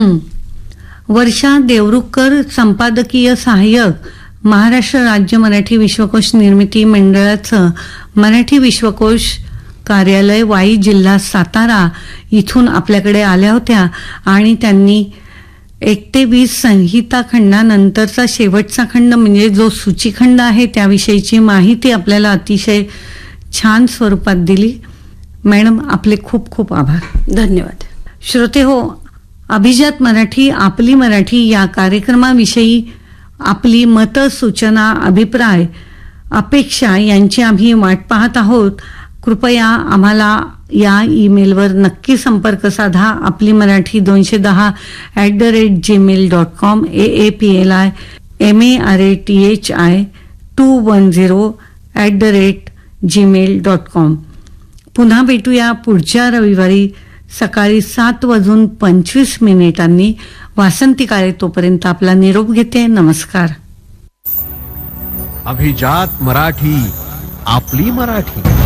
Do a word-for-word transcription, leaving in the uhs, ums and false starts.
हं. वर्षा देवरुखकर, संपादकीय सहाय्यक, महाराष्ट्र राज्य मराठी विश्वकोश निर्मिती मंडळाचं मराठी विश्वकोश कार्यालय वाई, जिल्हा सातारा इथून आपल्याकडे आल्या होत्या आणि त्यांनी एक ते वीस संहिता खंडानंतरचा शेवटचा खंड म्हणजे जो सूचीखंड आहे त्याविषयीची माहिती आपल्याला अतिशय छान स्वरूपात दिली. मॅडम, आपले खूप खूप आभार. धन्यवाद. श्रोते हो, अभिजात मराठी, आपली मराठी या कार्यक्रमाविषयी आपली मतं, सूचना, अभिप्राय, अपेक्षा यांची आम्ही वाट पाहत आहोत. कृपया आम्हाला या ईमेलवर नक्की संपर्क साधा. आपली मराठी दोनशे दहा at the rate Gmail dot com, A A P L I M A R A T H I to one zero at the rate Gmail dot com. पुन्हा भेटूया पुढच्या रविवारी सकाळी सात वाजून पंचवीस मिनिटांनी. वासंती काळे तोपर्यंत आपला निरोप घेते. नमस्कार. अभिजात मराठी, आपली मराठी.